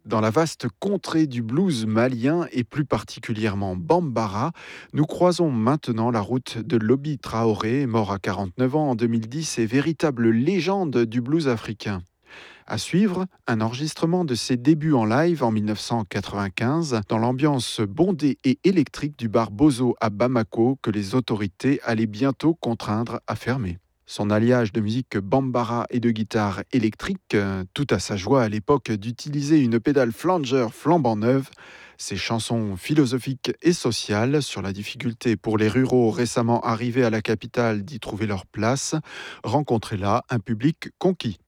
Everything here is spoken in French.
Dans la vaste contrée du blues malien et plus particulièrement Bambara, nous croisons maintenant la route de Lobby Traoré, mort à 49 ans en 2010 et véritable légende du blues africain. À suivre, un enregistrement de ses débuts en live en 1995 dans l'ambiance bondée et électrique du bar Bozo à Bamako que les autorités allaient bientôt contraindre à fermer. Son alliage de musique bambara et de guitare électrique, tout à sa joie à l'époque d'utiliser une pédale flanger flambant neuve, ses chansons philosophiques et sociales sur la difficulté pour les ruraux récemment arrivés à la capitale d'y trouver leur place, rencontraient là un public conquis.